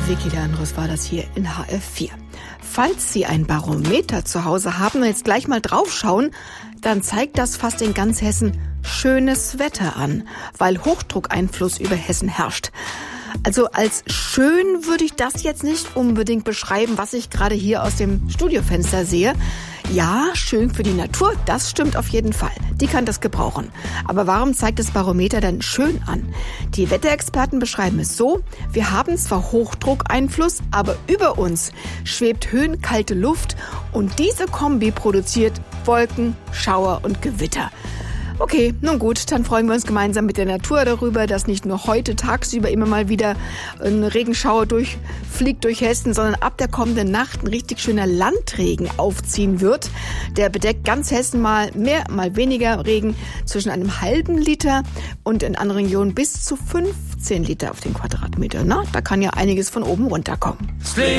Vicky Leandros war das hier in HR4. Falls Sie ein Barometer zu Hause haben und jetzt gleich mal draufschauen, dann zeigt das fast in ganz Hessen schönes Wetter an, weil Hochdruckeinfluss über Hessen herrscht. Also als schön würde ich das jetzt nicht unbedingt beschreiben, was ich gerade hier aus dem Studiofenster sehe. Ja, schön für die Natur, das stimmt auf jeden Fall. Die kann das gebrauchen. Aber warum zeigt das Barometer denn schön an? Die Wetterexperten beschreiben es so: Wir haben zwar Hochdruckeinfluss, aber über uns schwebt höhenkalte Luft und diese Kombi produziert Wolken, Schauer und Gewitter. Okay, nun gut, dann freuen wir uns gemeinsam mit der Natur darüber, dass nicht nur heute tagsüber immer mal wieder ein Regenschauer fliegt durch Hessen, sondern ab der kommenden Nacht ein richtig schöner Landregen aufziehen wird. Der bedeckt ganz Hessen mal mehr, mal weniger Regen zwischen einem halben Liter und in anderen Regionen bis zu 15 Liter auf den Quadratmeter. Na, da kann ja einiges von oben runterkommen. Sleep.